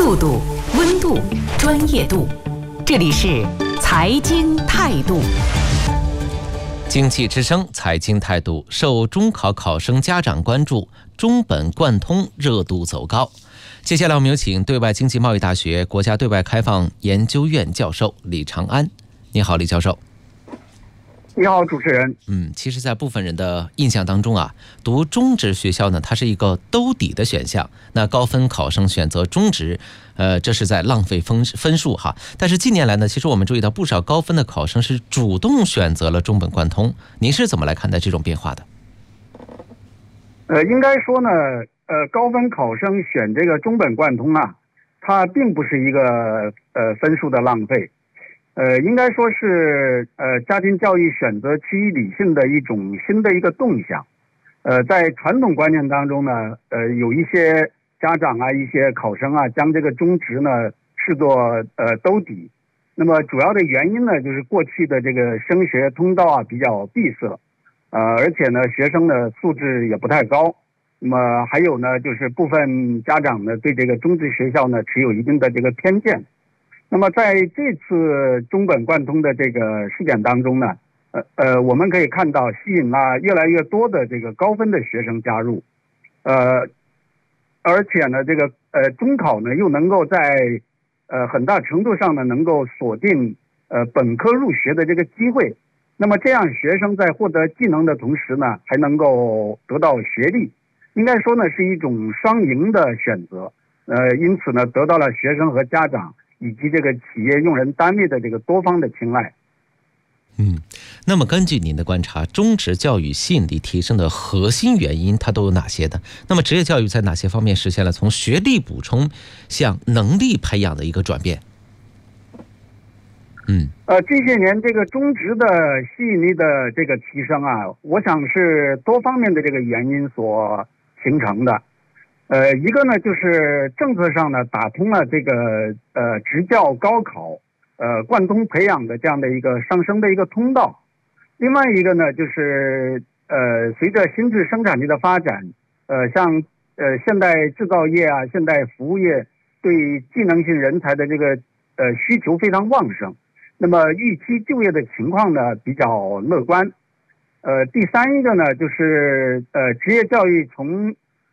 速度、温度、专业度，这里是财经态度。 经济之声财经态度受中考考生家长关注，中本贯通热度走高。接下来我们有请对外经济贸易大学国家对外开放研究院教授李长安。你好，李教授。 你好，主持人。 其实在部分人的印象当中啊，读中职学校呢，它是一个兜底的选项。那高分考生选择中职，这是在浪费分数哈。但是近年来呢，其实我们注意到不少高分的考生是主动选择了中本贯通。您是怎么来看待这种变化的？ 应该说呢，高分考生选这个中本贯通啊，它并不是一个分数的浪费。应该说是家庭教育选择趋于理性的一种新的一个动向。在传统观念当中呢，有一些家长啊、一些考生啊，将这个中职呢视作兜底。那么主要的原因呢，就是过去的这个升学通道啊比较闭塞，而且呢学生的素质也不太高。那么还有呢，就是部分家长呢对这个中职学校呢持有一定的这个偏见。那么在这次中本贯通的这个事件当中呢，我们可以看到吸引了越来越多的这个高分的学生加入，而且呢，这个中考呢又能够在很大程度上呢能够锁定本科入学的这个机会。那么这样学生在获得技能的同时呢，还能够得到学历，应该说呢是一种双赢的选择。因此呢，得到了学生和家长以及这个企业用人单位的这个多方的青睐。 那么根据您的观察，中职教育吸引力提升的核心原因它都有哪些呢？那么职业教育在哪些方面实现了从学历补充向能力培养的一个转变？ 这些年这个中职的吸引力的这个提升啊，我想是多方面的这个原因所形成的。一个呢就是政策上呢打通了这个职教高考贯通培养的这样的一个上升的一个通道。另外一个呢就是随着新质生产力的发展，像现代制造业啊、现代服务业对技能性人才的这个需求非常旺盛，那么预期就业的情况呢比较乐观。第三一个呢就是职业教育从